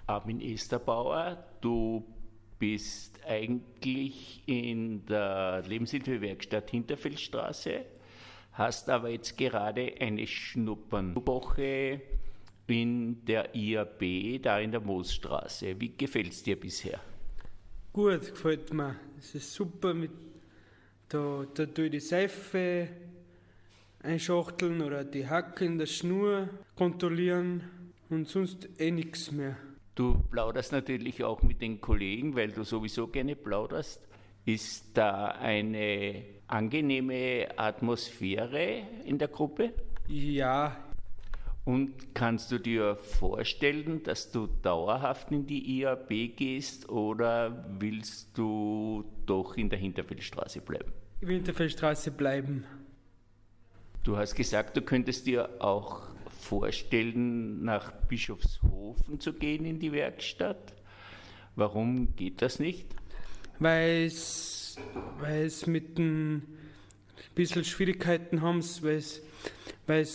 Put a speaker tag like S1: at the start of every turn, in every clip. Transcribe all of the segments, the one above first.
S1: Armin Esterbauer, du bist eigentlich in der Lebenshilfewerkstatt Hinterfeldstraße, hast aber jetzt gerade eine Schnuppernwoche in der IAB, da in der Moosstraße. Wie gefällt es dir bisher?
S2: Gut, gefällt mir. Es ist super, da tue ich die Seife einschachteln oder die Hacke in der Schnur kontrollieren und sonst nichts mehr.
S1: Du plauderst natürlich auch mit den Kollegen, weil du sowieso gerne plauderst. Ist da eine angenehme Atmosphäre in der Gruppe?
S2: Ja.
S1: Und kannst du dir vorstellen, dass du dauerhaft in die IAB gehst oder willst du doch in der Hinterfeldstraße bleiben?
S2: In der Hinterfeldstraße bleiben.
S1: Du hast gesagt, du könntest dir auch vorstellen, nach Bischofshofen zu gehen in die Werkstatt. Warum geht das nicht?
S2: Weil es mit ein bisschen Schwierigkeiten haben, weil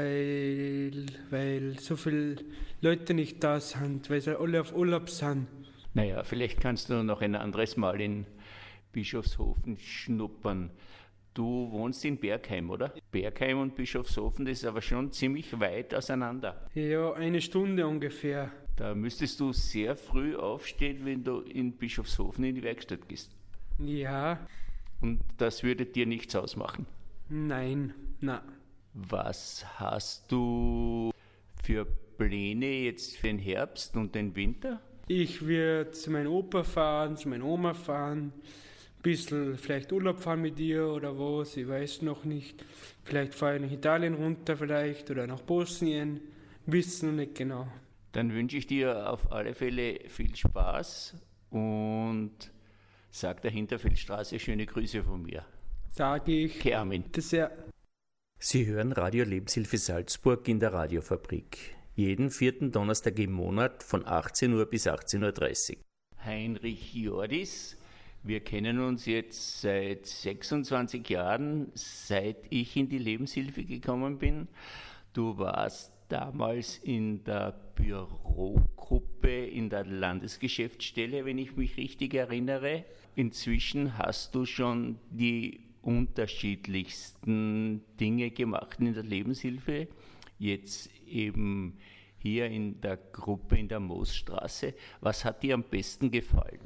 S2: so viele Leute nicht da sind, weil sie alle auf Urlaub sind.
S1: Naja, vielleicht kannst du noch ein anderes Mal in Bischofshofen schnuppern. Du wohnst in Bergheim, oder? Bergheim und Bischofshofen, das ist aber schon ziemlich weit auseinander.
S2: Ja, 1 Stunde ungefähr.
S1: Da müsstest du sehr früh aufstehen, wenn du in Bischofshofen in die Werkstatt gehst.
S2: Ja.
S1: Und das würde dir nichts ausmachen?
S2: Nein.
S1: Was hast du für Pläne jetzt für den Herbst und den Winter?
S2: Ich werde zu meinem Opa fahren, zu meiner Oma fahren, ein bisschen vielleicht Urlaub fahren mit ihr oder was, ich weiß noch nicht. Vielleicht fahre ich nach Italien runter vielleicht oder nach Bosnien, wissen noch nicht genau.
S1: Dann wünsche ich dir auf alle Fälle viel Spaß und sag der Hinterfeldstraße schöne Grüße von mir.
S2: Sage ich.
S1: Okay, Armin. Sie hören Radio Lebenshilfe Salzburg in der Radiofabrik. Jeden 4. Donnerstag im Monat von 18 Uhr bis 18.30 Uhr. Heinrich Jordis, wir kennen uns jetzt seit 26 Jahren, seit ich in die Lebenshilfe gekommen bin. Du warst damals in der Bürogruppe in der Landesgeschäftsstelle, wenn ich mich richtig erinnere. Inzwischen hast du schon die unterschiedlichsten Dinge gemacht in der Lebenshilfe. Jetzt eben hier in der Gruppe in der Moosstraße. Was hat dir am besten gefallen?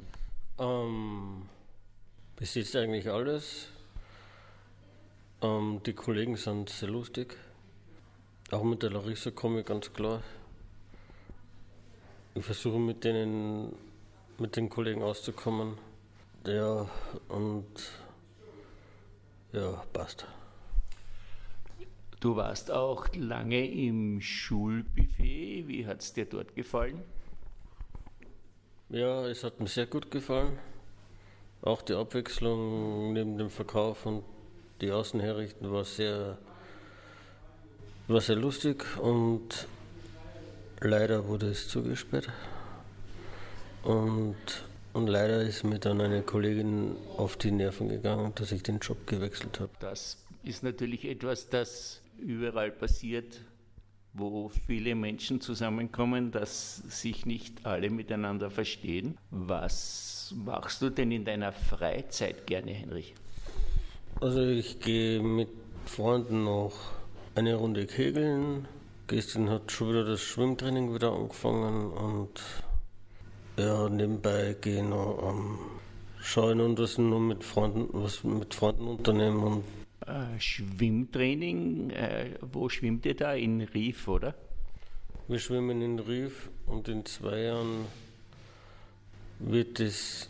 S3: Bis jetzt eigentlich alles. Die Kollegen sind sehr lustig. Auch mit der Larissa komme ich ganz klar. Ich versuche mit den Kollegen auszukommen. Ja, und ja, passt.
S1: Du warst auch lange im Schulbuffet. Wie hat es dir dort gefallen?
S3: Ja, es hat mir sehr gut gefallen. Auch die Abwechslung neben dem Verkauf und die Außenherrichten war sehr lustig und leider wurde es zugesperrt. Und leider ist mir dann eine Kollegin auf die Nerven gegangen, dass ich den Job gewechselt habe.
S1: Das ist natürlich etwas, das überall passiert, wo viele Menschen zusammenkommen, dass sich nicht alle miteinander verstehen. Was machst du denn in deiner Freizeit gerne, Heinrich?
S3: Also ich gehe mit Freunden noch eine Runde kegeln. Gestern hat schon wieder das Schwimmtraining wieder angefangen und ja, nebenbei gehe ich noch schauen und was nur mit Freunden unternehmen. Und
S1: Schwimmtraining, wo schwimmt ihr da? In Rief, oder?
S3: Wir schwimmen in Rief und in 2 Jahren wird das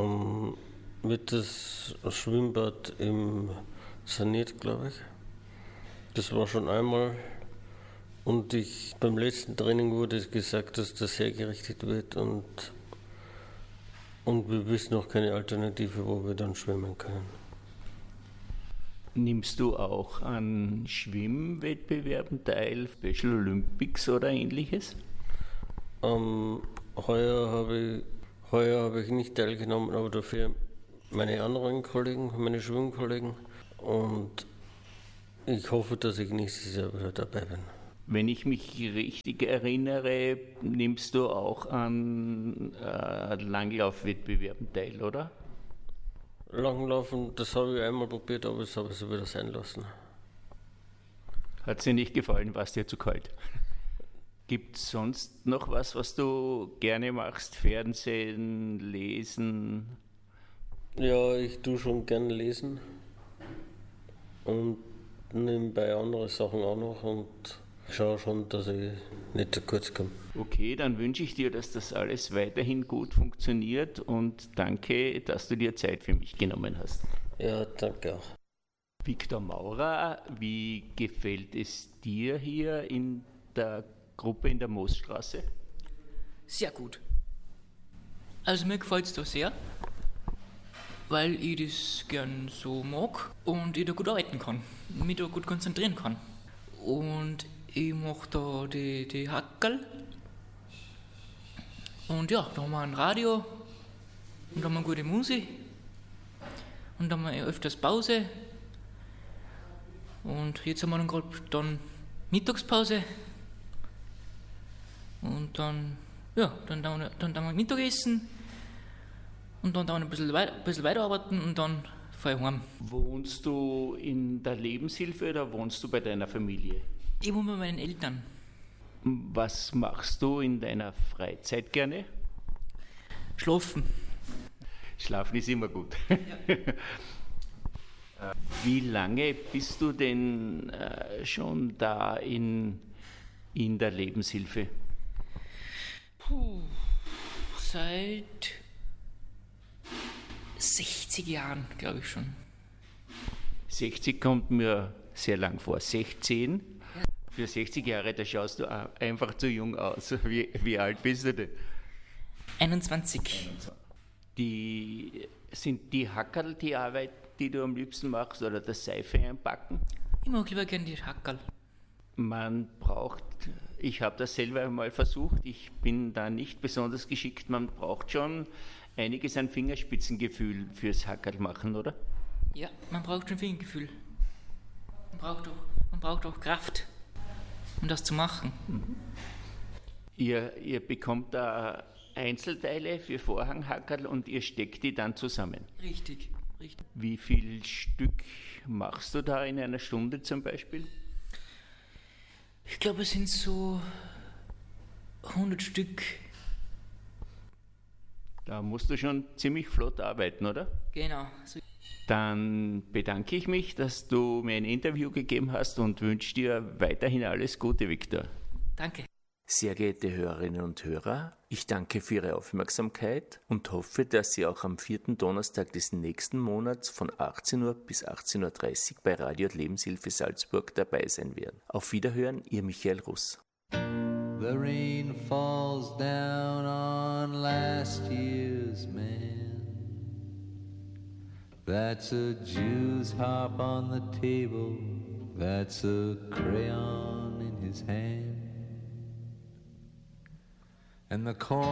S3: Schwimmbad saniert, glaube ich. Das war schon einmal. Und beim letzten Training wurde gesagt, dass das hergerichtet wird und wir wissen noch keine Alternative, wo wir dann schwimmen können.
S1: Nimmst du auch an Schwimmwettbewerben teil, Special Olympics oder ähnliches?
S3: Heuer habe ich nicht teilgenommen, aber dafür meine anderen Kollegen, meine Schwimmkollegen. Und ich hoffe, dass ich nächstes Jahr wieder dabei bin.
S1: Wenn ich mich richtig erinnere, nimmst du auch an Langlaufwettbewerben teil, oder?
S3: Langlaufen, das habe ich einmal probiert, aber das habe ich so wieder sein lassen.
S1: Hat dir nicht gefallen, war es dir zu kalt? Gibt es sonst noch was du gerne machst? Fernsehen, Lesen?
S3: Ja, ich tue schon gern lesen und nebenbei andere Sachen auch noch und schaue schon, dass ich nicht zu kurz komme.
S1: Okay, dann wünsche ich dir, dass das alles weiterhin gut funktioniert und danke, dass du dir Zeit für mich genommen hast.
S3: Ja, danke auch.
S1: Viktor Maurer, wie gefällt es dir hier in der Gruppe in der Moosstraße?
S4: Sehr gut. Also mir gefällt es da sehr, weil ich das gern so mag und ich da gut arbeiten kann, mich da gut konzentrieren kann. Und ich mache da die Hackerl. Und ja, da haben wir ein Radio und da haben wir gute Musik und da haben wir öfters Pause. Und jetzt haben wir dann gerade Mittagspause. Und dann wir Mittagessen und dann ein bisschen weiterarbeiten und dann fahre ich heim.
S1: Wohnst du in der Lebenshilfe oder wohnst du bei deiner Familie?
S4: Ich wohne bei meinen Eltern.
S1: Was machst du in deiner Freizeit gerne?
S4: Schlafen.
S1: Schlafen ist immer gut. Ja. Wie lange bist du denn schon da in der Lebenshilfe?
S4: Seit 60 Jahren, glaube ich schon.
S1: 60 kommt mir sehr lang vor. 16? Ja. Für 60 Jahre, da schaust du einfach zu jung aus. Wie alt bist du denn?
S4: 21.
S1: Sind die Hackerl die Arbeit, die du am liebsten machst, oder das Seife einpacken?
S4: Ich mag lieber gerne die Hackerl.
S1: Ich habe das selber einmal versucht, ich bin da nicht besonders geschickt, man braucht schon einiges an Fingerspitzengefühl fürs Hackerl machen, oder?
S4: Ja, man braucht schon Fingergefühl. Man braucht auch Kraft, um das zu machen.
S1: Mhm. Ihr bekommt da Einzelteile für Vorhanghackerl und ihr steckt die dann zusammen.
S4: Richtig.
S1: Wie viel Stück machst du da in einer Stunde zum Beispiel?
S4: Ich glaube, es sind so 100 Stück.
S1: Da musst du schon ziemlich flott arbeiten, oder?
S4: Genau.
S1: Dann bedanke ich mich, dass du mir ein Interview gegeben hast und wünsche dir weiterhin alles Gute, Viktor.
S4: Danke.
S1: Sehr geehrte Hörerinnen und Hörer, ich danke für Ihre Aufmerksamkeit und hoffe, dass Sie auch am 4. Donnerstag des nächsten Monats von 18 Uhr bis 18.30 Uhr bei Radio Lebenshilfe Salzburg dabei sein werden. Auf Wiederhören, Ihr Michael Russ.
S5: The rain falls down on last year's man. That's a Jew's harp on the table. That's a crayon in his hand. And the corn